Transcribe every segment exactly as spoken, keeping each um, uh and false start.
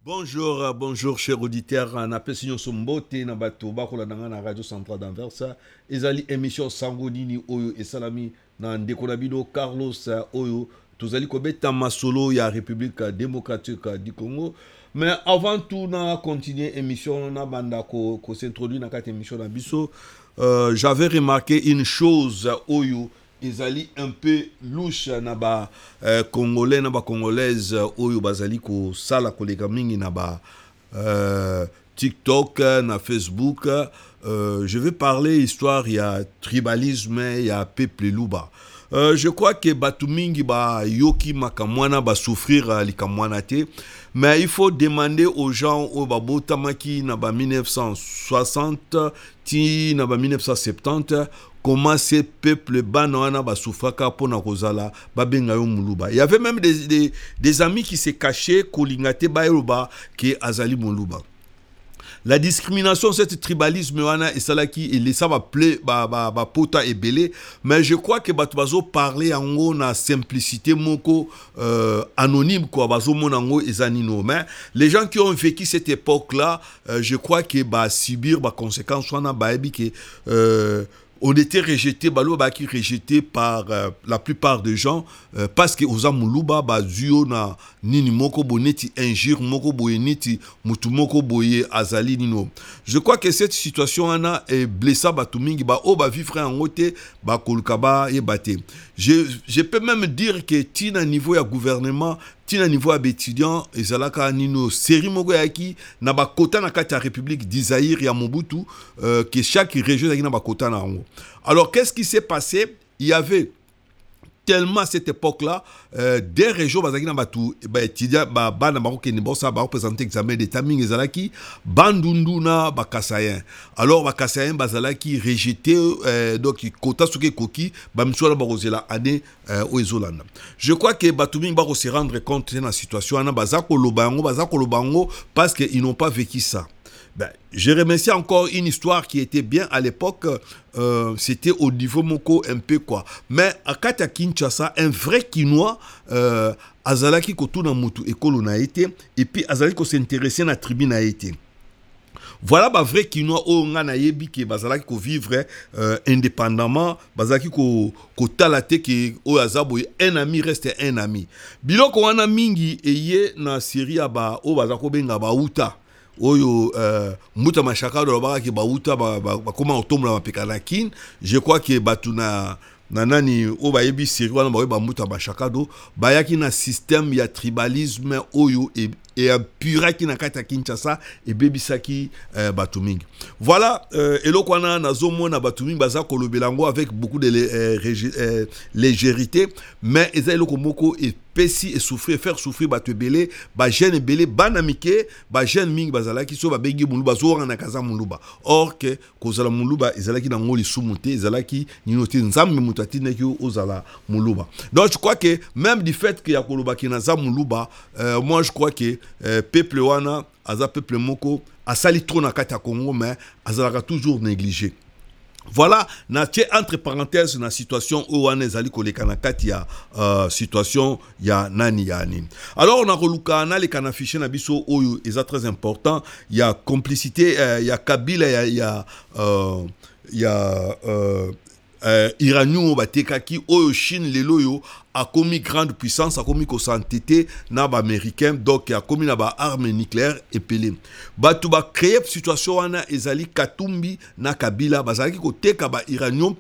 Bonjour, euh, bonjour, chers auditeurs. On appelle Signon Sombote, na bato, bakola nanga na radio centrale d'Anversa. Ezali émission Sangonini Oyo et Salami na Ndekonabino Carlos euh, Oyo. Tozali kobeta masolo ya République démocratique du Congo. Mais avant tout, na continuer émission na banda ko, ko s'introduit na quatre émission na biso. Euh, J'avais remarqué une chose Oyo. Ezali un peu louche na ba euh, congolais na ba congolaise oyo bazali ko sala kolega mingi na ba euh, TikTok na Facebook. Euh, je vais parler histoire il y a tribalisme, il y a peuple luba. Euh, je crois que batu mingi ba yoki makamwana ba souffrir likamwana te, mais il faut demander aux gens au babotamaki na ba mille neuf cent soixante ti na ba mille neuf cent soixante-dix comment ces peuples banana ba soufraka pona kozala ba benga yo muluba. Il y avait même des, des, des amis qui se cachaient kolingate ba yoba ke azali muluba. La discrimination, cet tribalisme wana et ça qui et ça va plaire ba ba ba pota et belé, mais je crois que batubazo parler en gros na simplicité moko euh, anonyme quoi bazo monango ezanino. Mais les gens qui ont vécu cette époque là, euh, je crois que ba subir ba conséquences wana ba ebi que euh, on était rejeté, balo baki rejeté par euh, la plupart des gens euh, parce que oza muluba bazuyo na nini moko boneti injure moko boyeniti mutu moko boye azali nino. Je crois que cette situation ana est blessa batu mingi ba o ba vivre en côté ba kolkaba et baté. Je je peux même dire que tina niveau ya gouvernement tina niveau ya étudiant ezalaka nino série moko yaki na ba kota na kati ya République d'Isaïr ya Mobutu euh, que chaque région na ba kota na ngo. Alors qu'est-ce qui s'est passé? Il y avait tellement à cette époque-là, euh, des régions, bazaki batu, bah étudiants, bah bana baroque ni bossa, bah représenter examen d'état mingi zalaki, bandunduna bakasayen. Alors bakasayen bazalaki rejeté, euh, donc kota suke koki, bah msouala barozela année euh, au Ezolanda. Je crois que batu mingi baro se rendre compte de la situation, ana bazako lobango, bazako lobango, parce qu'ils n'ont pas vécu ça. Ben, je remercie encore une histoire qui était bien à l'époque, euh, c'était au niveau moko un peu quoi. Mais à Kata Kinshasa, un vrai Kinois, euh, Azalaki Kotuna Mutu Ekolo na été, et puis Azalaki ko s'intéresser à la tribu na été. Voilà ba vrai Kinois o ngana yebi ke bazalaki ko vivre euh, indépendamment, bazalaki ko ko talate ke o azabo un ami reste un ami. Biloko wana mingi eye na Syria ba o bazako benga ba uta. Oyo euh, muta mashaka do ba ki ba uta ba ba koma otomla mapeka na kin. Je crois que batuna na nani o ba yebi Syria wana ba ba muta mashaka do ba yaki na système ya tribalisme oyo et et un pura qui na kata Kinshasa et bebisaki euh, batumingi. Voilà euh, eloko wana nazomo na batumingi baza kolobelango avec beaucoup de euh, euh, légèreté, mais eza eloko moko et pesi et souffrir faire souffrir batu belé ba jeune belé banamike ba jeune mingi bazala ki so ba bengi muluba zo na kaza muluba or que kozala muluba ezalaki na ngoli sumuté ezalaki ninoté nzambe mutati na ki ozala muluba. Donc je crois que même du fait que ya koloba ki na za muluba euh, moi je crois que euh, peuple wana aza peuple moko asali trop na kata Congo mais azalaka toujours négligé. Voilà, natie entre parenthèses na situation où on est allé koleka na kati ya euh, situation ya nani ya nini. Alors on a reluka na le kana fiché na biso oyo est très important, il y a complicité, il euh, y a Kabila, il y a il y a euh, y a euh, euh, Iranium batekaki oyo Chine lelo yo a commis grande puissance, a commis ko s'entêter na ba américain, donc a commis na ba arme nucléaire épelé. Batu ba créer situation wana ezali Katumbi na Kabila bazali ko teka ba Iranium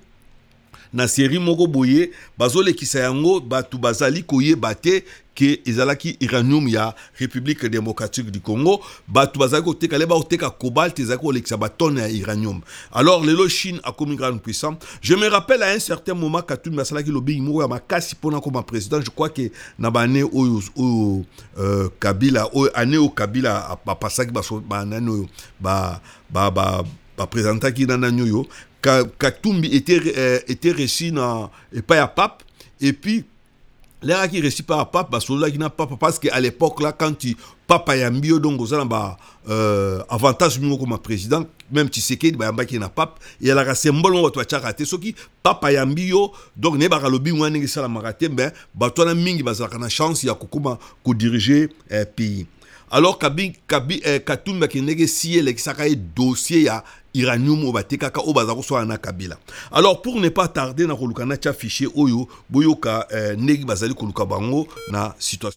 na série moko boye bazole kisayango batu bazali koye bate que ezalaki Iranium ya République démocratique du Congo batu bazali ko teka leba oteka cobalt ezako lekisa batonne ya Iranium. Alors le Chine a commis grande puissance. Je me rappelle à un certain moment Katumbi basalaki lobi moko ya makasi pona comme président, je crois que na bane o o euh, Kabila o ane o Kabila ba pasaki ba ba nano ba ba ba ba présentaki na nanyo Katumbi était euh, était reçu na et pas à pape et puis l'air qui reçu par pape parce que là qui n'a pas parce que à l'époque là quand tu papa yambio donc aux alamba euh, avantage mieux comme président même tu sais que bah yamba qui n'a pape et elle a symbole on va rater ce qui papa yambio donc ne ba lobi wana ngi sala maraté ben ba toi na mingi ba na chance ya kokuma ko diriger un pays. alors kabi kabi eh, katumba kinege siye le kisaka e dossier ya iranium obateka ka obaza ko so na Kabila. Alors pour ne pas tarder na koluka na cha fichier oyo boyoka eh, negi bazali koluka bango na situation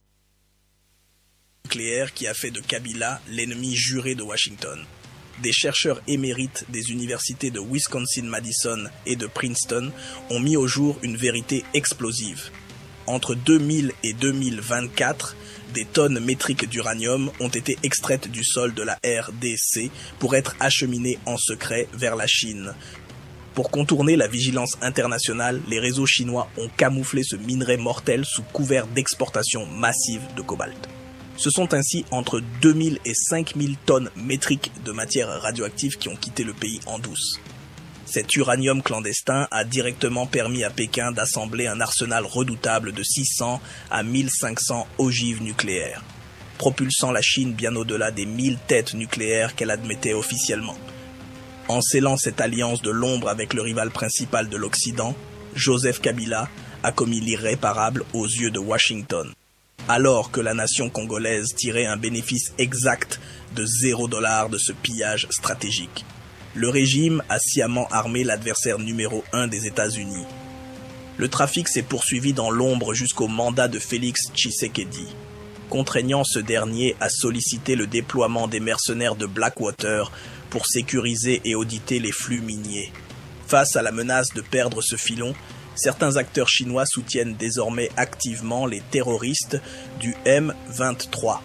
nucléaire qui a fait de Kabila l'ennemi juré de Washington. Des chercheurs émérites des universités de Wisconsin-Madison et de Princeton ont mis au jour une vérité explosive. Entre deux mille et deux mille vingt-quatre, des tonnes métriques d'uranium ont été extraites du sol de la R D C pour être acheminées en secret vers la Chine. Pour contourner la vigilance internationale, les réseaux chinois ont camouflé ce minerai mortel sous couvert d'exportation massive de cobalt. Ce sont ainsi entre deux mille et cinq mille tonnes métriques de matière radioactive qui ont quitté le pays en douce. Cet uranium clandestin a directement permis à Pékin d'assembler un arsenal redoutable de six cents à mille cinq cents ogives nucléaires, propulsant la Chine bien au-delà des mille têtes nucléaires qu'elle admettait officiellement. En scellant cette alliance de l'ombre avec le rival principal de l'Occident, Joseph Kabila a commis l'irréparable aux yeux de Washington. Alors que la nation congolaise tirait un bénéfice exact de zéro dollar de ce pillage stratégique. Le régime a sciemment armé l'adversaire numéro un des États-Unis. Le trafic s'est poursuivi dans l'ombre jusqu'au mandat de Félix Tshisekedi, contraignant ce dernier à solliciter le déploiement des mercenaires de Blackwater pour sécuriser et auditer les flux miniers. Face à la menace de perdre ce filon, certains acteurs chinois soutiennent désormais activement les terroristes du M vingt-trois.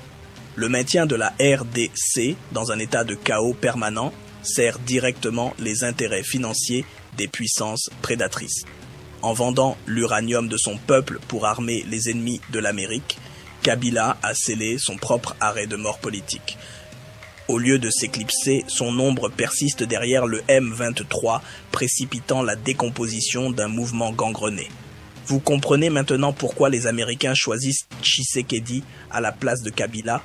Le maintien de la R D C dans un état de chaos permanent sert directement les intérêts financiers des puissances prédatrices. En vendant l'uranium de son peuple pour armer les ennemis de l'Amérique, Kabila a scellé son propre arrêt de mort politique. Au lieu de s'éclipser, son ombre persiste derrière le M vingt-trois, précipitant la décomposition d'un mouvement gangrené. Vous comprenez maintenant pourquoi les Américains choisissent Tshisekedi à la place de Kabila?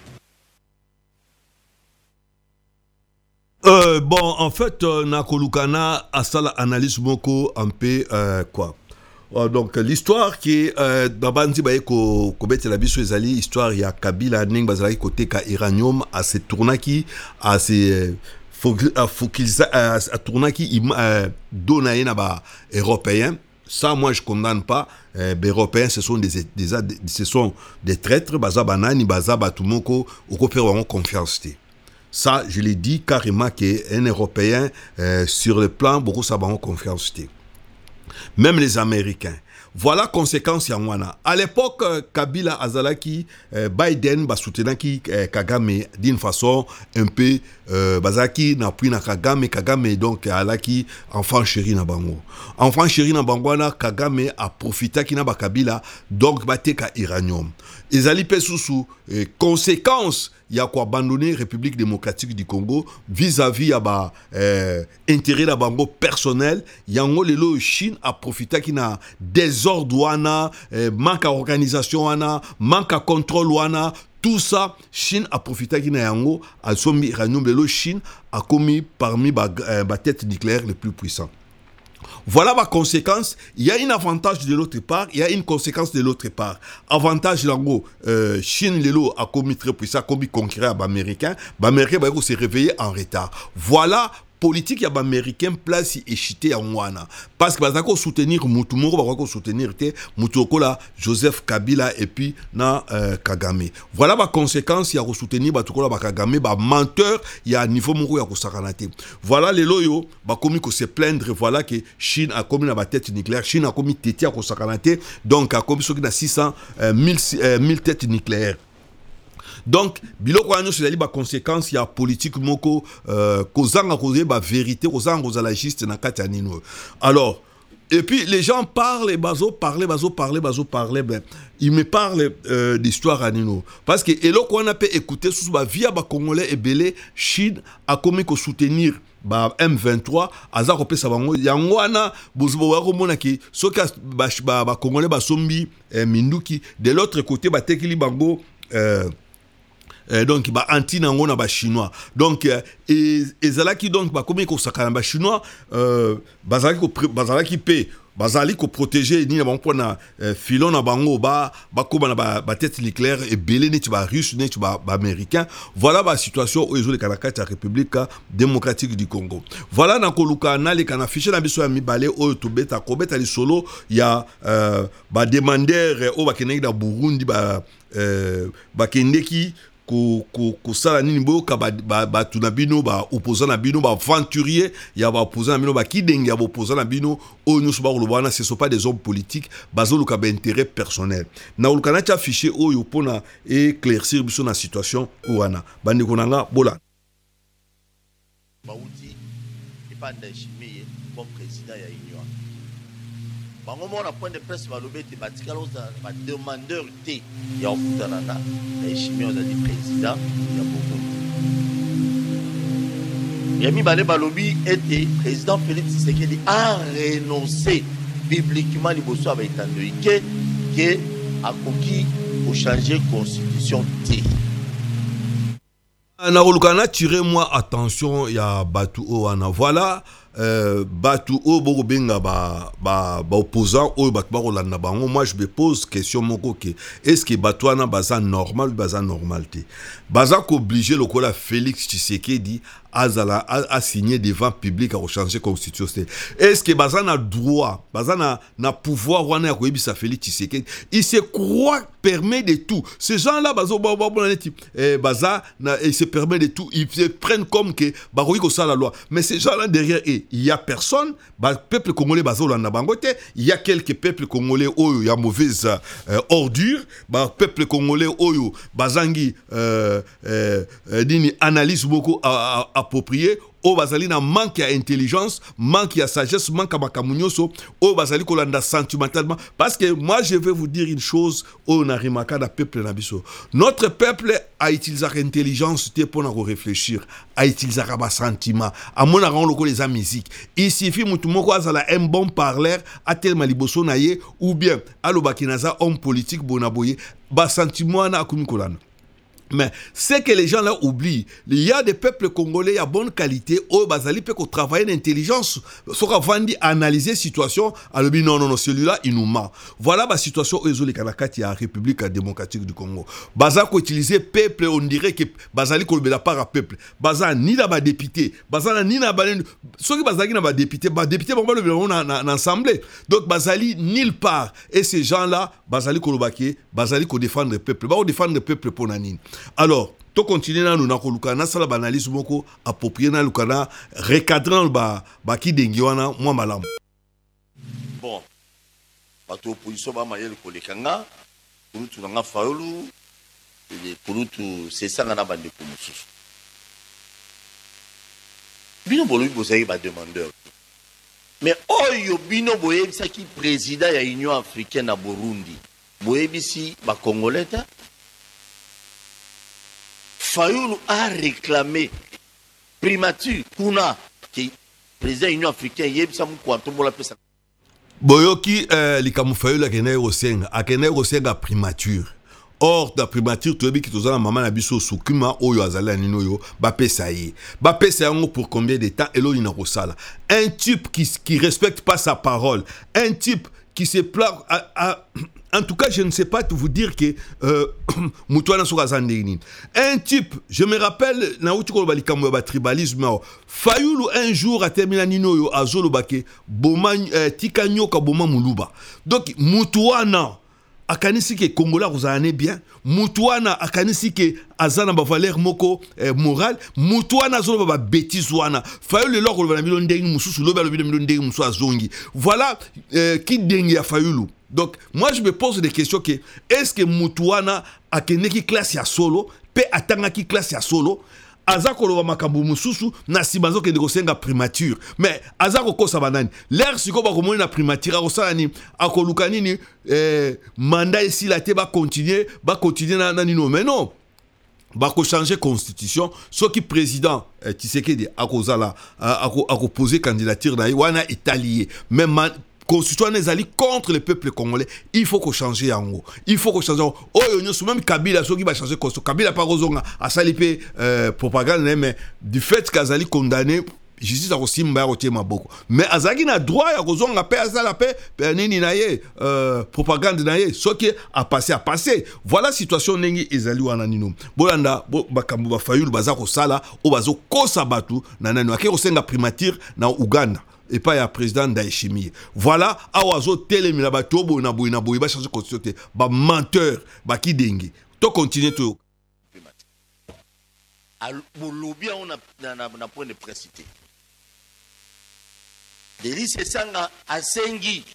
euh, Bon, en fait, euh, Nakolukana a ça l'analyse moko un peu euh, quoi. Donc l'histoire qui est euh, d'abord ko ko bete la biso ezali histoire ya Kabila ning bazali côté ka uranium à ce tournaki à ces à focaliser à tournaki donaye na ba européens. Ça moi je condamne pas. euh, les européens ce sont des, des ce sont des traîtres baza banani baza batumoko ou faire vraiment confiance. Ça je l'ai dit carrément qu'un européen euh, sur le plan beaucoup ça va confiance. Même les Américains. Voilà conséquence ya mwana. À l'époque, Kabila Azalaki, euh, Biden ba soutenaki euh, Kagame d'une façon un peu euh, bazaki na puis na Kagame Kagame donc alaki enfant chéri na bango. Enfant chéri na bango na Kagame a profité ki na ba Kabila donc bateka uranium. Ezali pesusu euh, conséquence il y a quoi abandonner République démocratique du Congo vis-à-vis ya ba euh, intérêt da bango personnel yango lelo Chine a profité qui na désordre wana euh, manque à organisation wana manque à contrôle wana tout ça Chine a profité qui na yango a sommi uranium lelo Chine a commis parmi ba, euh, ba tête nucléaire les plus puissants. Voilà ma conséquence. Il y a un avantage de l'autre part, il y a une conséquence de l'autre part. Avantage, l'ango, euh, Chine, Lelo a commis très puissant, a commis conquérir à l'Américain. L'Américain va se réveiller en retard. Voilà politique ya américain place échité en wana parce que bazako soutenir mutumoko bazako soutenir te mutoko la Joseph Kabila et puis na euh, Kagame. Voilà ma conséquence ya ko soutenir batuko la ba Kagame ba menteur ya niveau moko ya ko sakanate. Voilà les loyo ba komi ko se plaindre voilà que Chine a commis na ba tête nucléaire, Chine a commis tete ya ko sakanate donc a commis soki na six cents mille têtes nucléaires. Donc, biloko wana c'est la conséquence il y a politique moko euh, kozanga kozé ba vérité kozanga kozala juste na kati anino. Alors, et puis les gens parlent et bazo parler bazo parler bazo parler ben ils me parlent euh, d'histoire anino parce que eloko wana peut écouter sous ba via ba congolais et belé Chine a commis ko soutenir ba M vingt-trois aza ko pesa bango yango wana bozubo wa ko mona ki soka ba ba congolais ba sombi eh, minduki de l'autre côté ba tekili bango euh, Euh, donc ba anti nango na ba chinois donc euh, et ezalaki donc ba komi ko sakana ba chinois euh bazalaki ko bazalaki pe bazali ko protéger ni na bango na euh, filon na bango ba ba ko na ba, ba tête nucléaire et belé ni tu ba russe ni tu ba, ba américain. Voilà la situation où ils ont les kanakati la République démocratique du Congo. Voilà na koluka na les kanafiche na biso ya mibale o to beta ko beta li solo ya euh, ba demandeur o ba keneki da Burundi ba euh, ba kendeki ko ko ko sala nini bo ka ba ba, ba tunabino ba opposant na bino ba aventurier ya ba opposant na bino ba kideng ya ba opposant na bino o nous ba lo bana ce sont pas des hommes politiques bazo lo ka ba intérêt personnel na lo kana cha affiché o yo pona éclaircir biso na situation wana bandi konanga bola bauti ipanda chimie comme président ya union bango mona point de presse balobete batikalo za ba demandeur té ya ofutanana na chimie za di président ya Burundi Yami Balé Balobi était président Félix Tshisekedi a renoncé publiquement liboso aba itando que que akoki pour changer constitution té na kolukana tiré moi attention ya batu o wana voilà euh, batu o boko benga ba ba ba opposant o batu ba kolanda bango. Moi je me pose question moko ke est-ce que batu wana baza normal ou baza normalité baza ko obligé lokola Félix Tshisekedi azala a, a signé devant public à changer constitution. Est-ce que baza na droit baza na na pouvoir wana ya koyebisa Félix Tshisekedi il se croit permet de tout. Ces gens-là bazo ba ba ba eh baza na il se permet de tout, ils se prennent comme que baroyi ko ça la loi, mais ces gens-là derrière eux il y a personne. Bah, peuple congolais bazo la bangote, il y a quelques peuples congolais oyo ya mauvaise euh, ordure, bah peuple congolais oyo bazangi euh, euh, dini analyse beaucoup appropriée. O bazali na manque à intelligence, manque à sagesse, manque à makamunyoso, o bazali kolanda sentimentalement. Parce que moi je vais vous dire une chose, o na rimaka da peuple na biso. Notre peuple a utilisé l'intelligence pour réfléchir, a utilisé ba sentiment, a mon aran loko les musique. Il suffit mutu moko azala un bon parleur, a tellement liboso na ye ou bien alobakinaza homme politique bonaboye, ba sentiment na akumi kolana. Mais c'est que les gens là oublient. Il y a des peuples congolais à bonne qualité. Au Bazali peut qu'on travaille l'intelligence. Sauf qu'avant d'analyser la situation, alors non, non, non, celui-là, il nous ment. Voilà la situation où les Kanakati la République démocratique du Congo. Bazali qu'on utilise peuple, on dirait que Bazali qu'on la part à peuple. Bazali ni la député. Bazali ni la ceux qui Bazali n'a député, bah député, bon, on a ensemble. Donc Bazali nulle part. Et ces gens-là, Bazali qu'on le Bazali qu'on défend le peuple. Bah on défend le peuple pour Nanine. Alors, to continuer na nous koluka na sala banalise moko approprié na lukana recadrant ba ba ki dengi wana moi malam. Bon. Bato opposition ba mayel kolekanga, kulutu nga faulu, et kulutu c'est ça na bande ko mususu. Bino bolo bozai ba demandeur. Mais oyo bino boye bisa ki président ya Union africaine na Burundi. Boye bisi ba congolais ta Fayoulou a réclamé primature kuna qui président de l'Union africaine yebisa mu kwantumbo la pesa boyoki euh, likamu Fayoulou akene osenga akene osenga primature. Or da primature to bi ki tozana mama na biso sukuma oyo azala nino yo ba pesa ye ba pesa yango pour combien de temps elo ina kosala un type qui qui respecte pas sa parole, un type qui se plaint à, à en tout cas, je ne sais pas vous dire que euh, un type, je me rappelle, na tribalisme, Fayoulou un jour a terminé nino yo azolo bake boma tikanyo ka boma muluba. Donc mutuana akanisi ke Congolais rozane bien, mutuana akanisi ke azana ba valeur moko eh, moral, mutuana azolo ba bêtise wana. Fayoulou lo ko ba milon dengi mususu lo ba lo milon dengi musu azongi. Voilà euh, qui dengi ya Fayoulou. Donc, moi, je me pose des questions que, est-ce que Moutouana a qui classe ya solo, pe atanga qui classe ya solo, azako lo makambu mususu, na sibazo ke negosenga primature. Mais, azako ko sabanani, l'air siko ba komoni na primature, akosanani, akolukani ni, eh, mandat ici la te ba continuer, ba continuer na nanino. Mais non, ba ko changer constitution, ce qui président, eh, Tshisekedi, akozala, ako, ako poser candidature na wana italien. Même constitution n'est contre le peuple congolais, il faut qu'on change en haut. Il faut qu'on change en haut. Oh, même Kabila, ceux qui va changer constitution. Kabila pas rozonga, a salipé euh, propagande, mais du fait qu'Azali condamné justice akosimba ya kotie maboko mais azalaki na droit ya kozonga pe azala pe nini na ye euh, propagande na ye soki apase apase voilà situation ndenge ezali wana nino bolanda bo, bakambo bafayulu baza kosala o bazokosa batu na nani ake kosenga primature na Uganda et pas ya président Ndayishimiye voilà awazo telemila bato bo na boy na boy ba changer constitution ba menteur ba kidenge to continuer to al bolobi on a na na point de précité Denis Sanga asengi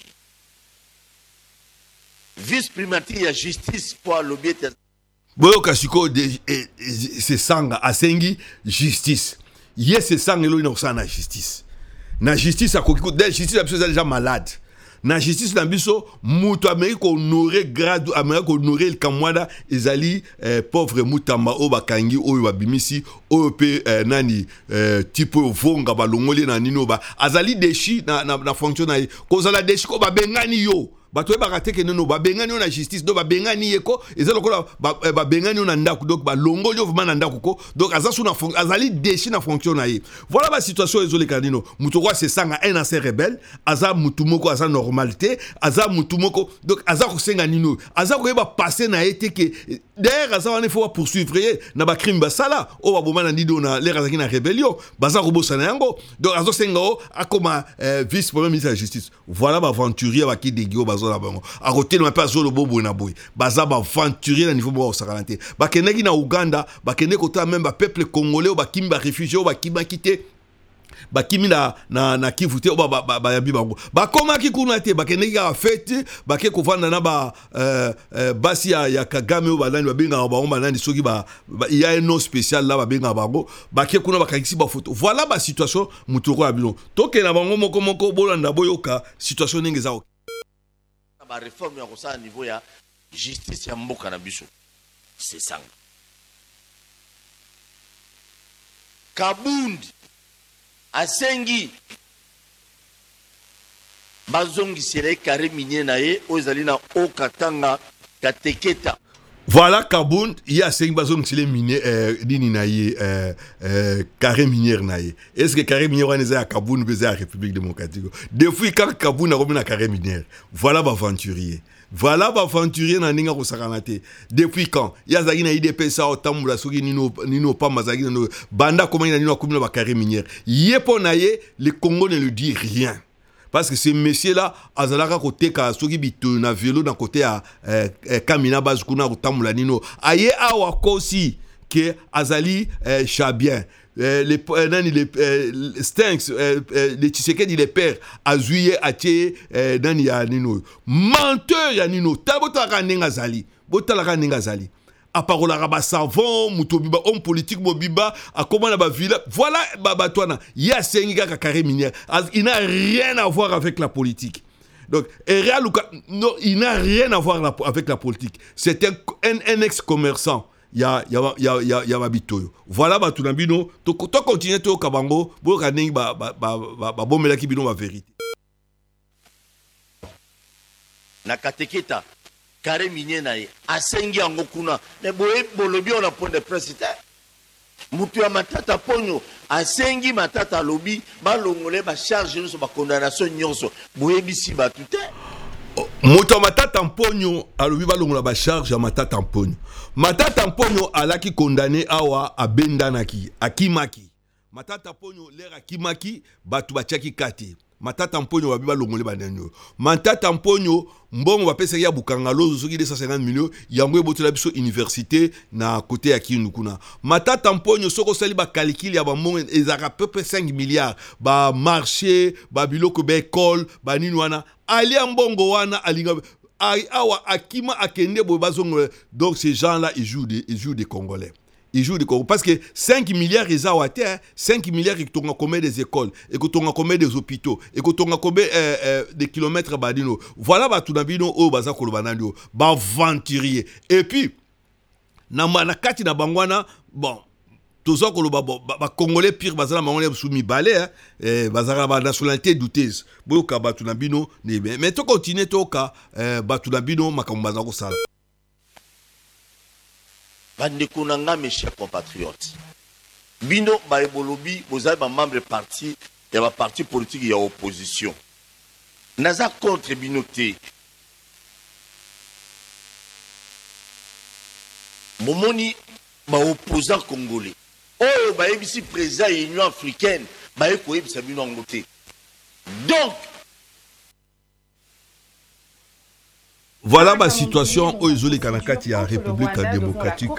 vice primature ya justice pour lobby boyo kasiko de c'est Sanga asengi justice yes c'est Sanga lo ina na justice na justice akoki de justice absolument déjà malade na justice na biso mutu Amérique honoré grade Amérique honoré le Kamwada ezali eh, pauvre mutamba o bakangi oyo babimisi oyo pe eh, nani eh, tipo vonga balongoli na nino ba azali deshi na na, na fonction na kozala deshi ko babengani yo bato e bakate ke nono babengani na justice do babengani yeko ezalo ko ba babengani na ndako donc ba longo yo vraiment na ndako ko donc azasu na azali deshi na fonction na ye voilà ba situation ezole kanino mutu kwa se sanga un ancien rebelle aza mutu moko aza normalité aza mutu moko donc aza ko senga nino aza ko ba passer na été que d'ailleurs aza wana faut poursuivre na ba crime ba sala o ba bomana ndido na les razaki na rébellion baza ko bosana yango donc azo senga o akoma euh, vice premier ministre de la justice voilà ba aventurier ba ki degio bazola bango a côté na pas zolo bobo na boy baza ba aventurier na niveau ba sakalante ba keneki na Uganda ba keneki kota même ba peuple congolais ba kimba réfugié ba kimba quitté ba kimi na na na kivute ba ba ba yabi bango ba koma ki kuna te ba keneki ka fete ba ke ko vanda na ba euh, euh, basi ya, ya Kagame ba nani ba benga ba ba nani soki ba il y a un nom spécial là ba benga bango ba ke kuna ba kakisi ba photo voilà ba situation mutoko ya bilon to ke na bango moko moko bolanda boyoka situation ningi za ba réforme ya kosa niveau ya justice ya mboka na biso c'est ça Kabundi asengi bazongi sere carré minier na ye ozali na okatanga kateketa voilà Kabound il y a cinq bazons qui les miniers euh dini na ye euh euh carré minière na ye est-ce que carré minière on est à Kabound ou à République démocratique depuis quand Kabound a remis na carré minière voilà ba aventurier voilà ba aventurier na ninga ko sakanate depuis quand il y a zaki na I D P ça otambula soki nino nino pa mazaki na banda comment il nino akumina ba carré minière yepo na ye le Congo ne lui dit rien. Parce que ces messieurs-là, azalaka côté ka soki bitu na vélo dans côté à Kamina bazukuna utamula nino. Aye awa kosi que azali Chabien. Les nani les Stinks les Tshisekedi les pères azuye atie nani ya nino. Menteur ya nino. Tabota ninga azali. Botala ninga azali. A parola raba savon mutobiba homme politique mobiba a comment ba villa voilà baba toana ya senga ka carré minière il n'a rien à voir avec la politique donc Erea Luka non il n'a rien à voir la, avec la politique c'est un, un, un ex-commerçant ya ya ya ya ya babitoyo voilà ba tunabino to to continuer to kabango bo kaning ba ba ba ba bomela ki bino ba vérité na kateketa carré minier na ye asengi yango kuna mais boye bolobi on a point de presse mutu ya matata ponyo asengi matata lobi balongole ba charge nyonso ba condamnation nyonso boye bisi ba tout mutu matata ponyo alobi balongola ba charge ya matata ponyo matata ponyo alaki condamné awa abendanaki akimaki matata ponyo lera akimaki batu batiaki kati matata mponyo babi balongole banenyo matata mponyo mbongo bapesa ya bukangalo soki deux cent cinquante millions yango ebotela biso université na côté ya Kindu kuna matata mponyo soko sali ba calcul ya ba mbongo ezaka peu près cinq milliards ba marché ba biloko ba école ba nini wana ali mbongo wana alinga awa akima akende bo bazongo donc ces gens là ils jouent des ils jouent des Congolais. Ils jouent des Congo. Parce que cinq milliards, ils ont été, cinq milliards, ils ont combien des écoles, et qu'ils ont combien des hôpitaux, et qu'ils ont combien euh, euh, des kilomètres badino. Voilà, bah, tout d'abord, oh, bah, ça, kolobanano, bah, aventurier. Et puis, na manakati na bangwana, bon, tous ça, koloba, bah, Congolais pire, bah, ça, la mangolais soumis balai, hein, et bah, ça, bah, nationalité douteuse. Bon, bah, tout d'abord, mais tu continues, tu cas, bah, tout d'abord, ma kambaza ko sala. Bandekunanga, mes chers compatriotes, bino ba ebolobi bozali ba membre parti ya ba parti politique ya opposition naza contre bino te momoni ba opposant congolais oyo ba ebisi président ya Union africaine ba eko ebisa bino ngo te donc voilà ma situation aux isolés Kanakati à République démocratique.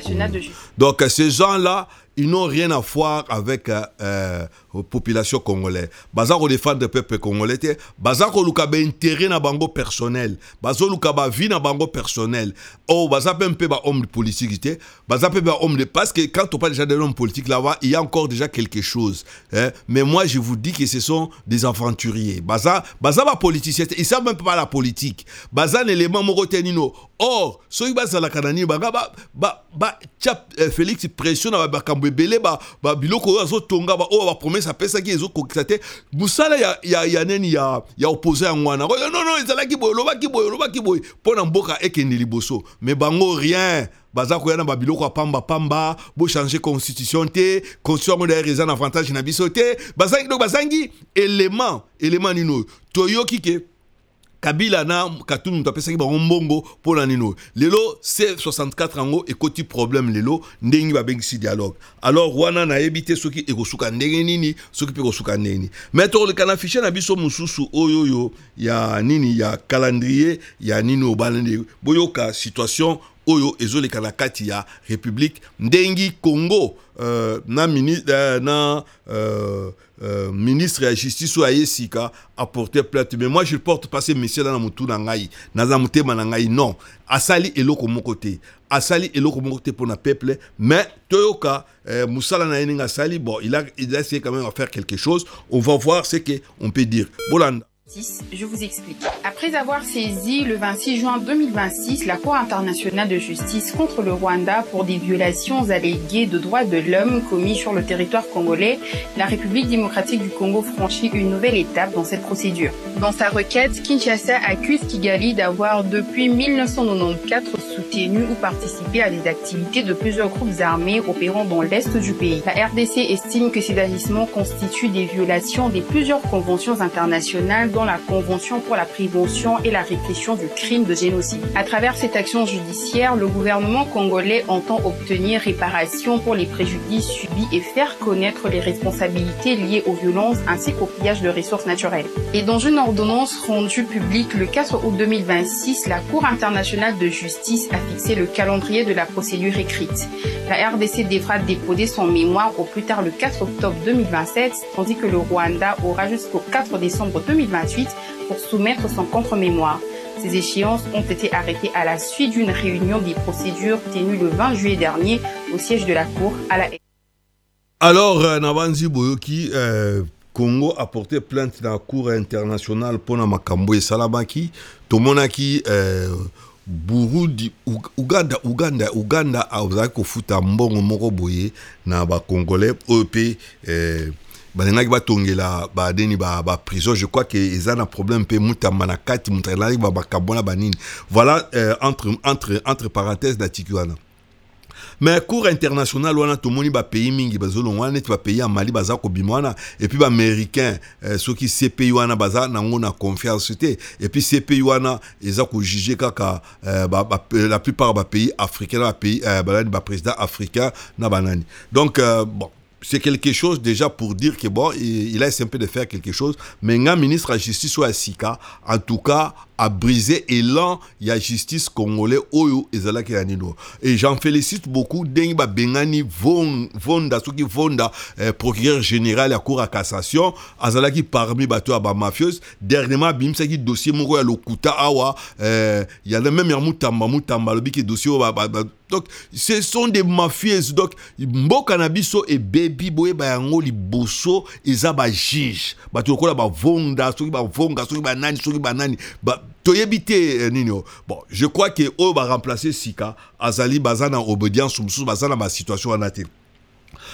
Donc ces gens-là, ils n'ont rien à voir avec la euh, euh, population congolaise. Bazar défendre le peuple congolais. Bazar luka ba intérêt na bango personnel. Bazar luka ba vie na bango personnel. Oh bazar un peu ba homme politique. Bazar peu ba homme de parce que quand on parle déjà de l'homme politique là-bas, il y a encore déjà quelque chose. Hein? Mais moi je vous dis que ce sont des aventuriers. Bazar bazar ba politicien. Ils savent même pas la politique. Bazar l'élément morotenino. Or ceux qui basent la canani ba ba ba ba Félix pression na ba bebele ba ba biloko azo tonga ba o ba promesse a pesa ki ezo kokisate musala ya ya ya neni ya ya opposé en wana non non ezala ki boyo loba ki boyo loba ki boyo pona mboka ekeni liboso mais bango rien baza ko yana ba biloko pamba pamba bo changer constitution te constitution de raison avantage na biso te bazangi donc bazangi élément élément nino toyoki ke Kabila na Katumbi mtapesa ki ba mbongo pona nino lelo C soixante-quatre ango ekoti problème lelo ndengi ba bengisi dialogue alors wana na ebité soki ekosuka ndenge nini soki pe kosuka ndeni mais to le kana fiché na biso mususu oyoyo ya nini ya calendrier ya nini obalende boyoka situation oyo ezole kana kati ya République ndengi Congo euh, na ministre euh, na euh, euh, ministre de la justice ou Ayesika a porté plainte mais moi je porte pas ces messieurs dans la mutu na ngai na za mutema na ngai non asali eloko mokote asali eloko mokote pour na peuple mais toyoka euh, musala na eninga sali bon il a il a essayé quand même à faire quelque chose on va voir ce que on peut dire Bolanda. Je vous explique. Après avoir saisi le vingt-six juin deux mille vingt-six la Cour internationale de justice contre le Rwanda pour des violations alléguées de droits de l'homme commis sur le territoire congolais, la République démocratique du Congo franchit une nouvelle étape dans cette procédure. Dans sa requête, Kinshasa accuse Kigali d'avoir depuis mille neuf cent quatre-vingt-quatorze soutenu ou participé à des activités de plusieurs groupes armés opérant dans l'est du pays. La R D C estime que ces agissements constituent des violations de plusieurs conventions internationales dont la Convention pour la prévention et la répression du crime de génocide. À travers cette action judiciaire, le gouvernement congolais entend obtenir réparation pour les préjudices subis et faire connaître les responsabilités liées aux violences ainsi qu'au pillage de ressources naturelles. Et dans une ordonnance rendue publique le quatre août deux mille vingt-six, la Cour internationale de justice a fixé le calendrier de la procédure écrite. La R D C devra déposer son mémoire au plus tard le quatre octobre deux mille vingt-sept, tandis que le Rwanda aura jusqu'au quatre décembre deux mille vingt-huit pour soumettre son contre-mémoire. Ces échéances ont été arrêtées à la suite d'une réunion des procédures tenue le vingt juillet dernier au siège de la Cour à la. Alors, Nabanzi Boyoki, euh, Congo a porté plainte dans la Cour internationale pour Makambo et Salabaki, Tomonaki, euh, Burundi, Uganda, Uganda, Uganda a ofuta mbongo moko boye na ba Congolais O P euh, banengaki batongela ba deni ba ba prison je crois que ils ont un problème pe mutamba na kati mutala ba bakabona banini voilà euh, entre entre entre parenthèses d'Atikiwana. Mais cour internationale wana tomoni ba pays mingi bazolo wana ti ba pays ya Mali baza ko bimwana et puis ba américain euh, ceux qui C P I wana baza nango na confiance té et puis C P I wana eza ko juger kaka euh, ba, ba, la plupart ba pays africains ba pays euh, ba, ba président africain na banani donc euh, bon c'est quelque chose déjà pour dire que bon il, il a essayé un peu de faire quelque chose mais un ministre de la justice ou à Sika en tout cas a brisé élan il y a justice congolais oyo ezalaki ya nino et j'en félicite beaucoup dengi ba bengani von vonda soki vonda eh, procureur général ya cour à cassation azalaki parmi bato ba mafieuse dernièrement bimsa ki dossier moko ya lokuta awa euh, il y a même ya mutamba mutamba lobi ki dossier ba, ba, ba donc ce sont des mafieuses donc mboka na biso et baby boy ba yango liboso eza ba juge bato kola ba vonda soki ba vonga soki ba nani soki ba nani ba toyebite nino bon je crois que o va remplacer Sika azali bazana obédience sous bazana ba situation anate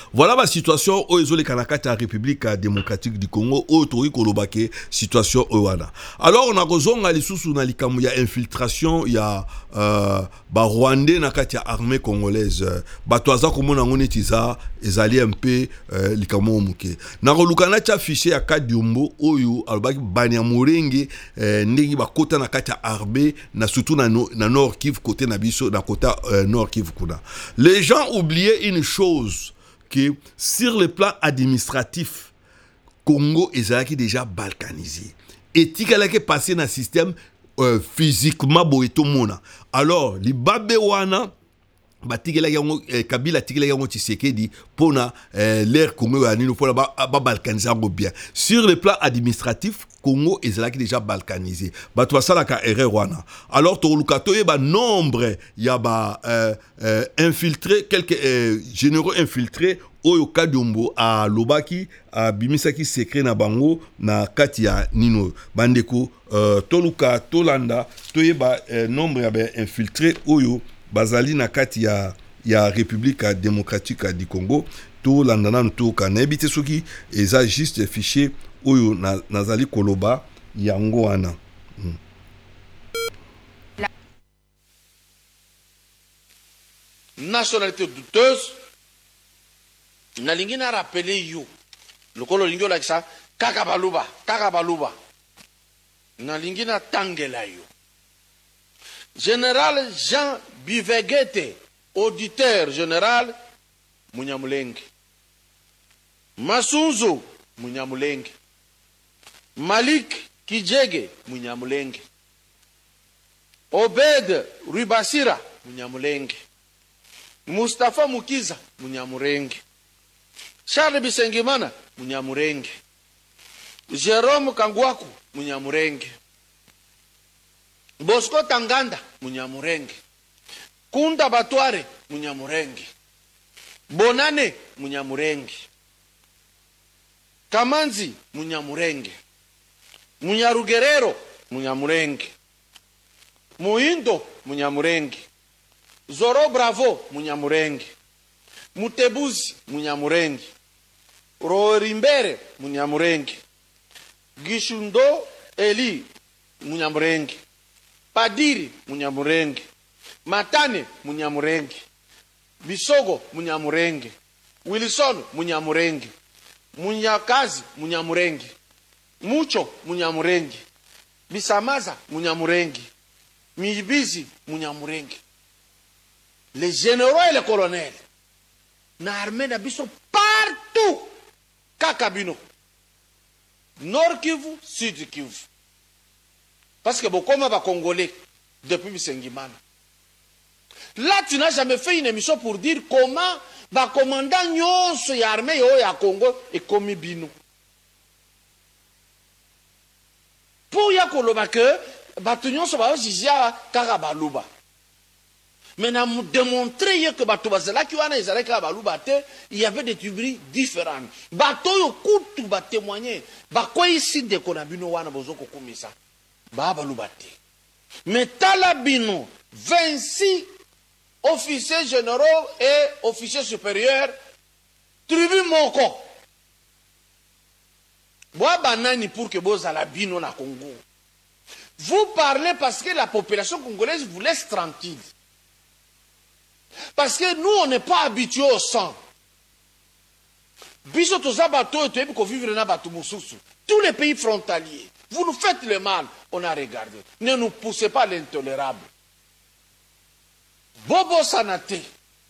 voilà la situation où ils ont les Kanakata République démocratique du Congo où tori kolobake situation owana. Alors on a raison à l'issue na likamu ya infiltration ya euh, ba Rwandais na kati ya armée congolaise ba toaza komona ngone tiza ezali un peu euh, likamu muke na kolukana cha fichier ya Kadiumbo oyo alobaki Banyamulenge euh, ndenge ba kota na kati ya armée na surtout na, no, na Nord Kivu côté na biso na kota euh, Nord Kivu kuna. Les gens oubliaient une chose que sur le plan administratif Congo est déjà balkanisé et tikalake passé dans système euh, physiquement boeto mona. Alors les babéwana batigela yango eh, Kabila tigela yango Tshisekedi pona eh, l'air Congo ya nino pona ba, ba balkaniser bien. Sur le plan administratif Congo est déjà balkanisé. Ba to sala ka erreur wana. Alors to lukato e ba nombre ya ba euh, euh, infiltré quelques euh, généraux infiltrés oyo Kadiumbo a lobaki a bimisaki secret na bango na kati ya nino bandeko euh, toluka tolanda toyeba euh, nombre ya ba infiltré oyo bazali na kati ya ya République démocratique du Congo to landana to kana ebite soki eza juste fichier oyo na nazali koloba yango wana hmm. Nationalité douteuse na lingi na rappeler yo lokolo lingi la kisa kaka baluba kaka baluba na lingi na tangela yo Général Jean Bivegete, auditeur général, Munyamulenge. Masunzo, Munyamulenge. Malik Kijege, Munyamulenge. Obed Rubasira, Munyamulenge. Mustafa Mukiza, Munyamulenge. Charles Bisengimana, Munyamulenge. Jérôme Kangwaku, Munyamulenge. Bosco Tanganda, Munyamulenge. Kunda Batware, Munyamulenge. Bonane, Munyamulenge. Kamanzi, Munyamulenge. Munyarugerero, Munyamulenge. Muindo, Munyamulenge. Zoro Bravo, Munyamulenge. Mutebuzi, Munyamulenge. Rorimbere, Munyamulenge. Gishundo Eli, Munyamulenge. Padiri Munyamulenge, Matane Munyamulenge, Bisogo Munyamulenge, Wilson Munyamulenge, Munyakazi Munyamulenge, Mucho Munyamulenge, Bisamaza Munyamulenge, Mibizi Munyamulenge. Les généraux et les colonels na armée na biso partout kakabino. Nord Kivu, Sud Kivu. Parce que beaucoup de Congolais depuis Bisengimana. Là, tu n'as jamais fait une émission pour dire comment le commandant nyonso ya armée ya Congo est commis bino. Pour ya koloba que batu nyonso ba jizia karabaluba. Mais na démontrer que batu bazala ki wana ezala karabaluba te, il y avait des tueries différentes. Bato yo kutu ba témoigner, ba ko ici de konabino wana bozoko komisa. Baba Lubati. Mais Talabino, vingt-six officiers généraux et officiers supérieurs, tribu Moko. Bois banani pour que vous alabino na Congo. Vous parlez parce que la population congolaise vous laisse tranquille. Parce que nous, on n'est pas habitués au sang. Biso toza bato et tu vivre na bato mususu. Tous les pays frontaliers. Vous nous faites le mal, on a regardé. Ne nous poussez pas l'intolérable. Bobo Sanate.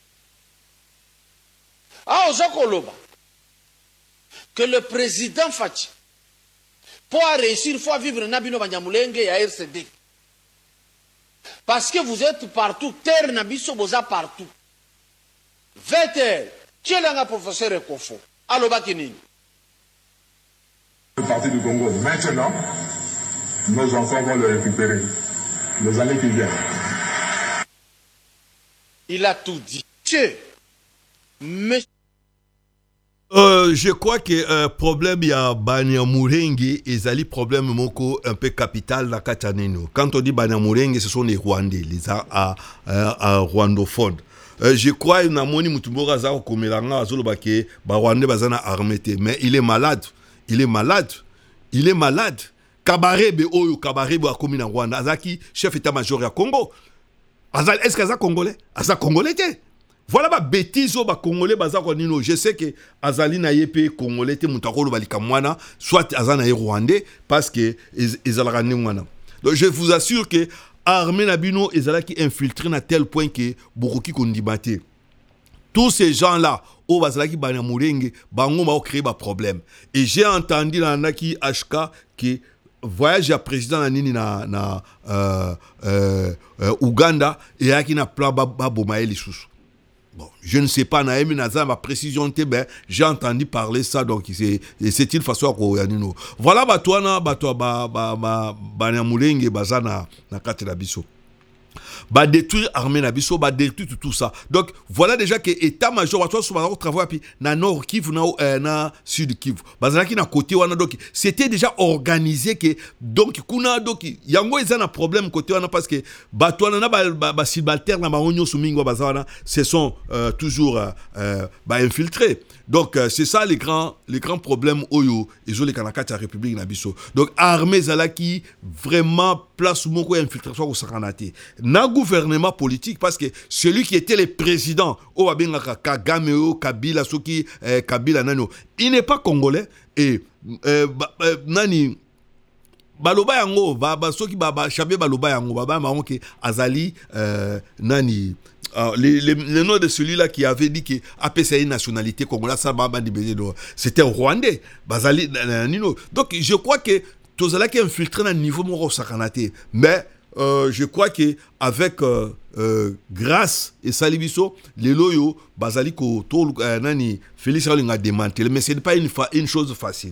Ah, Ozakoloba. Que le président Fachi, pour réussir, il faut vivre Nabino Banyamulenge et à R C D. Parce que vous êtes partout, terre Nabiso Boza partout. vingt heures. Tu es là, professeur Ekofo. Aloba Kinini. Le parti du Congo. Maintenant, nos enfants vont le récupérer. Les années qui viennent. Il a tout dit. Monsieur, monsieur. Euh, je crois que euh, problème il y a Banyamulenge et Zali problème moko un peu capital la Kataneno. Quand on dit Banyamulenge, ce sont les Rwandais, les à, à, à rwandophones. euh, je crois na moni mutumbora za ko melanga azolo bake ba Rwandais bazana armé mais il est malade il est malade il est malade Kabarebe oyo Kabarebe a commis na Rwanda azaki chef état-major ya Congo azal est-ce que aza congolais aza congolais te voilà ba bêtise au ba congolais baza ko nino je sais que azali na yepe congolais te mutakolo balika mwana soit azana ye rwandais parce que ezalaka ne mwana donc je vous assure que armée nabino ezalaki infiltré na tel point que bokoki kondibate tous ces gens là au bazalaki bana murenge bango ba créer ba problème et j'ai entendu dans naki H K que voyage à président na nini na na euh, euh, euh, Uganda et yaki na plan ba boma lisusu. Bon, je ne sais pas, Naëmi Naza, ma précision, ben, j'ai entendu parler ça, donc c'est c'est une façon à nous. Voilà, bah, toi, na, bah, toi, bah, bah, bah, bah, na moulenge, bah, ça, na, na, kate la biso. Bah, détruire armée na biso, bah, détruire tout, tout ça. Donc, voilà déjà que état-major, toi, sur ma travail, puis, na nord Kivu, na, euh, na sud Kivu. Bah, ça, qui na côté, wana, donc, c'était déjà organisé que, donc, kuna, donc, yango, ils ont un problème côté, wana, parce que, bah, toi, na, bah, bah, bah, subalterne, na, bah, onyo, sumingo, bah, wana, ce sont, euh, toujours, euh, euh, bah, infiltrés. Donc, euh, c'est ça les grands, les grands problèmes, oyo, et les kanakati à la République, na biso. Donc, armée, zalaki, vraiment, place où mon infiltration au Sakanate. Na gouvernement politique, parce que celui qui était le président, oh, Kagame, oh, Kabila, Soki, eh, Kabila, Nano, il n'est pas congolais, et, euh, bah, euh, Nani, Baloba yango, Baba, Soki, Baba, Chabé Baloba yango, Baba, Maronke, Azali, euh, Nani, euh, le, le, le nom de celui-là qui avait dit que A P C a une nationalité congolaise, c'était rwandais, Bazali, Nino. Donc, je crois que tout ça qui est infiltré dans le niveau de Sakanate, mais Euh, je crois que avec euh, euh, grâce et salibiso les loyaux bazali ko to nani Félix Alinga démantelé mais ce n'est pas une, une chose facile.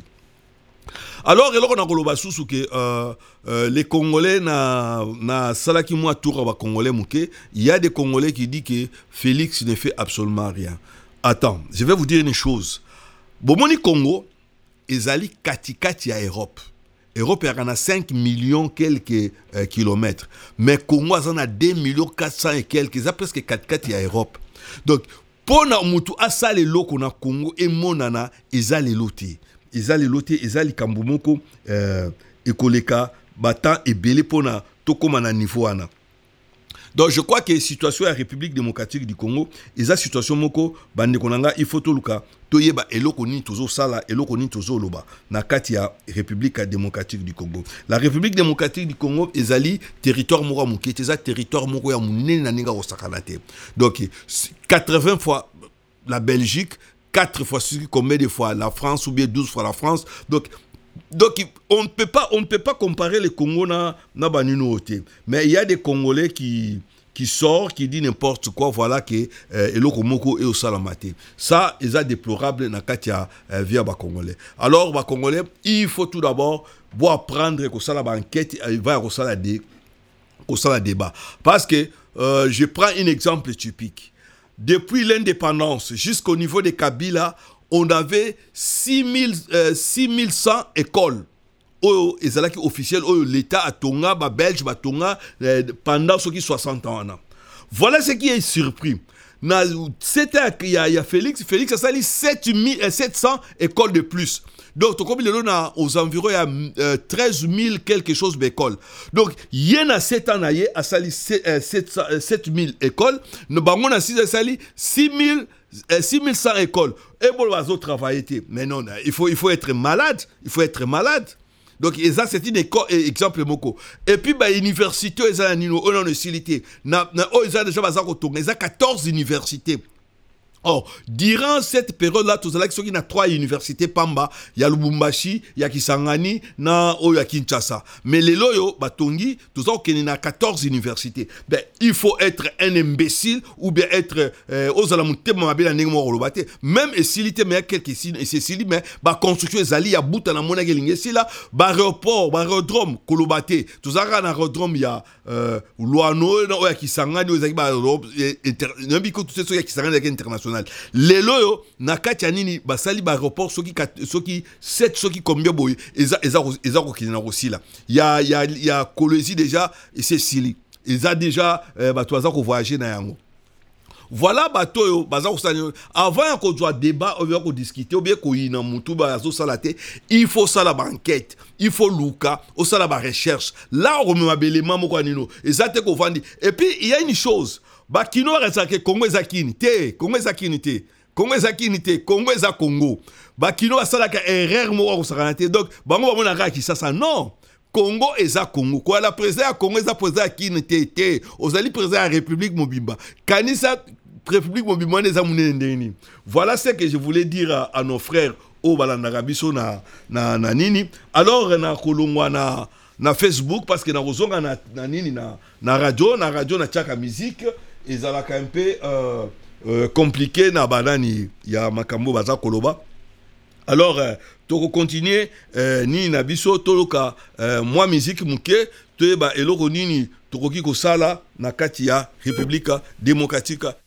Alors et là on a koloba susu que euh, euh, les Congolais na na salaki moi tour ba Congolais muke il y a des Congolais qui disent que Félix ne fait absolument rien. Attends, je vais vous dire une chose. Bomoni Congo ezali kati kati ya Europe. Europe a cinq millions quelques euh, kilomètres. Mais Congo a deux millions quatre cents et quelques. Ça presque quatre quatre à Europe. Donc, pour nous, à ça les locaux na Congo et monana, ils ont les lotés. Ils ont les lotés, ils ont les kambumoko, euh, ekoleka, batan et belé pour na tokomana niveau ana. Donc je crois que la situation de la République démocratique du Congo, et la situation moko bande konanga il faut tout le cas toyeba eloko ni tozo sala eloko ni tozo loba na kati ya République démocratique du Congo. La République démocratique du Congo ezali territoire moko muke teza territoire moko ya munene na ninga osakanate. Donc quatre-vingts fois la Belgique, quatre fois combien de fois la France ou bien douze fois la France. Donc Donc on ne peut pas on ne peut pas comparer les Congo na na banunoté. Mais il y a des Congolais qui qui sort qui dit n'importe quoi voilà que eloko moko et au salamate. Ça ils sont déplorables na katia via ba Congolais. Alors ba Congolais, il faut tout d'abord voir prendre que ça la enquête il va au sala dé au sala débat parce que euh, je prends un exemple typique. Depuis l'indépendance jusqu'au niveau de Kabila, on avait six mille cent écoles. Oh, et c'est là qui officiel, oh, l'État a tonga, ba Belge, ba tonga, eh, pendant ceux qui soixante ans. Voilà ce qui est surpris. C'était il y a Félix, Félix a sali sept cents écoles de plus. Donc, comme il est là, aux environs, il y a euh, treize mille quelque chose d'écoles. Donc, il y en a sept ans, il y a sept mille écoles. Nous avons six mille cent écoles. Et bon, on va travailler. Mais non, il faut, il faut être malade. Il faut être malade. Donc, ça, c'est un exemple. Et puis, bah, l'université, ils ont une utilité. Ils ont quatorze universités. Or, durant cette période-là, tout cela, il y a trois universités, Pamba, il y a Lubumbashi, il y a Kisangani, na il y a Kinshasa. Mais les loyo, Batongi, tout ça, il y a quatorze universités. Ben, il faut être un imbécile ou bien être aux alamoutés, même s'il y a quelques signes, et c'est mais la construction des alliés, il y a Bouta, la monnaie, il y a l'aéroport, l'aérodrome, Kolobate, tout ça, dans l'aérodrome, il y a Luano, il y a Kisangani, il y a Kisangani international. Les loyo nakati ya nini basali ba aéroport soki soki sept soki combien boy eza eza eza ko kina aussi là il y a il y a il y a Kolwezi déjà et c'est Sili ils a déjà ba toza ko voyager na yango voilà bato yo baza kosala avant ya kozwa débat oyo ko discuter ou bien ko ina mutu ba zo sala te il faut ça la banquette il faut luka au sala ba recherche là on me belema moko nino ezate ko vandi et puis il y a une chose ba kino resa ke Congo ezakini te Congo ezakini te Congo ezakini te Congo eza Congo ba kino asala ka erreur moko ko sala te donc bango ba mona ka ki ça ça non Congo eza Congo quoi la président Congo eza président kini te te ozali président la République Mobimba kanisa République Mobimba eza munene ndeni voilà ce que je voulais dire à, à nos frères au balandaka biso na na na nini alors na kolongwa na na Facebook parce que na kozonga na, na nini na na radio na radio na tchaka musique ezalaka un peu euh, euh, compliqué na banani ya makambo baza koloba alors euh, toko continuer euh, ni na biso toloka euh, moi musique muke toyeba eloko nini tokoki kosala na kati ya République démocratique